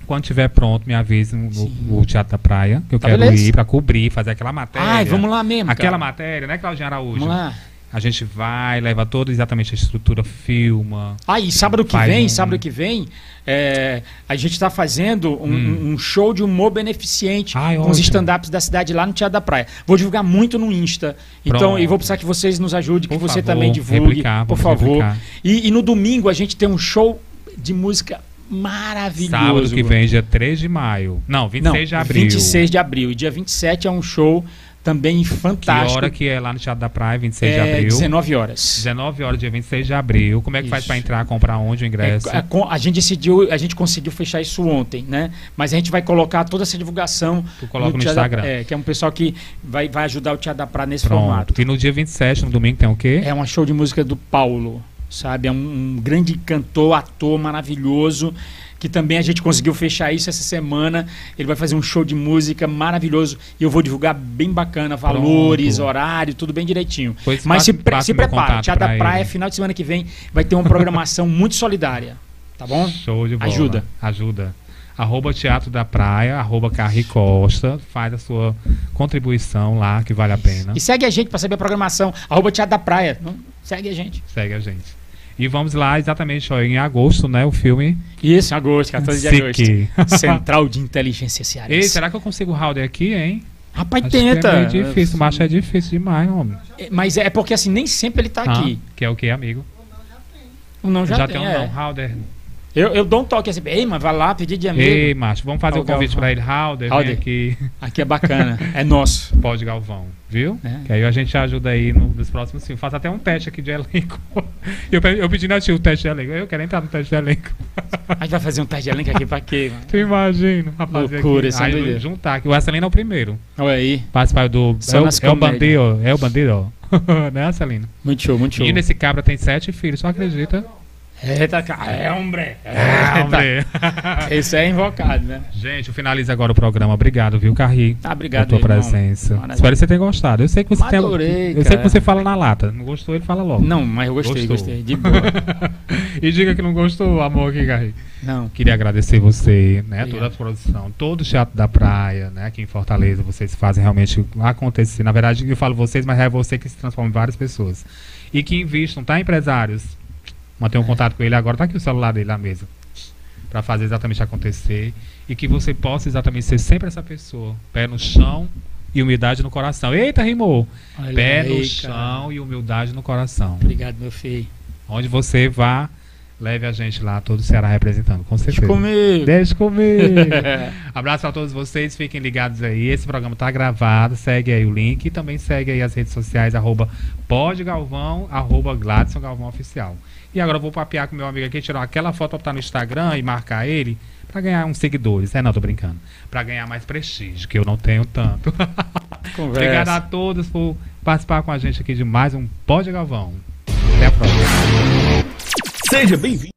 Quando tiver pronto, me avise no Teatro da Praia, que eu quero beleza. ir pra cobrir, fazer aquela matéria. Ai, vamos lá mesmo, Aquela cara. matéria, né, Claudinha Araújo? Vamos lá. A gente vai, leva toda exatamente a estrutura, filma. E sábado que Faz vem, a gente está fazendo um show de humor beneficente com os ótimo. stand-ups da cidade lá no Teatro da Praia. Vou divulgar muito no Insta. Então, Pronto. e vou precisar que vocês nos ajudem, que Por você favor, também divulgue, replicar, por vamos favor. replicar. E no domingo a gente tem um show de música maravilhoso. Sábado que vem, dia 3 de maio. Não, 26 de abril. 26 de abril. E dia 27 é um show também fantástico. Que hora que é lá no Teatro da Praia, 26 de abril? 19 horas. 19 horas, dia 26 de abril. Como é que faz Isso. para entrar, comprar onde o ingresso? A gente conseguiu fechar isso ontem, né? Mas a gente vai colocar toda essa divulgação Tu coloca no Teatro Instagram. que é um pessoal que vai ajudar o Teatro da Praia nesse Pronto. formato. E no dia 27, no domingo, tem o quê? É um show de música do Paulo, sabe? É um grande cantor, ator maravilhoso, que também a gente conseguiu fechar isso essa semana. Ele vai fazer um show de música maravilhoso e eu vou divulgar bem bacana, valores, horário, tudo bem direitinho. Pois Mas se passa meu prepara, contato Teatro da pra Praia, ele. final de semana que vem, vai ter uma programação muito solidária, tá bom? Show de bola. Ajuda. @Teatro da Praia, @Carri Costa. Faz a sua contribuição lá, que vale a pena. E segue a gente para saber a programação, @Teatro da Praia. Segue a gente. Segue a gente. E vamos lá, exatamente, em agosto, né? O filme. Isso, agosto, 14 de SIC. agosto. Central de Inteligência Ei, Cearense. será que eu consigo o Halder aqui, hein? Rapaz, Acho que tenta. é meio difícil, mas é difícil demais, homem. Mas é porque assim, nem sempre ele tá aqui. Que é o que, amigo? O não já tem tem, um não, Halder. Eu dou um toque assim, ei, mas vai lá pedir de amigo. Ei, macho, vamos fazer Ó, o convite Galvão. pra ele. Halder, vem Halder. aqui. Aqui é bacana, é nosso. Pode, Galvão, viu? É. Que aí a gente ajuda aí nos próximos filmes. Faça até um teste aqui de elenco. Eu pedi na tia o teste de elenco. Eu quero entrar no teste de elenco. A gente vai fazer um teste de elenco aqui pra quê, mano? Tu imagina, rapaz. Loucura, isso é doideira. Aí juntar aqui. O Arcelino é o primeiro. Olha aí, Participar do. Só nas É o comédias. bandido, é o bandido. Né, Arcelino? muito show, muito show. Menino, esse cabra tem 7 filhos, só acredita? Eita, homem. Hombre. Isso é invocado, né? Gente, eu finalizo agora o programa. Obrigado, viu, Carri? Obrigado, Pela tua irmão. presença. Maravilha. Espero que você tenha gostado. Eu sei que você Adorei, eu sei cara. que você fala na lata. Não gostou, ele fala logo. Não, mas eu gostei, Gostou. De boa. E diga que não gostou, amor aqui, Carri. Não. Queria agradecer você, né? Obrigado. Toda a produção, todo o Teatro da Praia, né? Aqui em Fortaleza, vocês fazem realmente acontecer. Na verdade, eu falo vocês, mas é você que se transforma em várias pessoas. E que investam, tá, empresários? Mantenham contato com ele agora, tá aqui o celular dele na mesa. Pra fazer exatamente acontecer. E que você possa exatamente ser sempre essa pessoa. Pé no chão e humildade no coração. Eita, rimou! Olha Pé aí, no cara. chão e humildade no coração. Obrigado, meu filho. Onde você vá, leve a gente lá, todo o Ceará representando, com Deixa certeza. comigo. Deixa comigo. Abraço a todos vocês, fiquem ligados aí. Esse programa tá gravado, segue aí o link e também segue aí as redes sociais, @podgalvão, @Gladson Galvão Oficial. E agora eu vou papear com meu amigo aqui, tirar aquela foto pra botar no Instagram e marcar ele pra ganhar uns seguidores. Não, tô brincando. Pra ganhar mais prestígio, que eu não tenho tanto. Conversa. Obrigado a todos por participar com a gente aqui de mais um Pod Galvão. Até a próxima. Seja bem-vindo.